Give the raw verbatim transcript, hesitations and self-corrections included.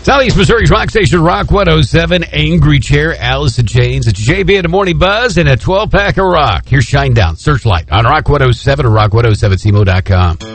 Southeast Missouri's rock station, Rock one oh seven, Angry Chair, Alice in Chains. It's J B in the Morning Buzz and a twelve-pack of rock. Here's Shinedown, Searchlight on Rock one oh seven or rock one oh seven C M O dot com.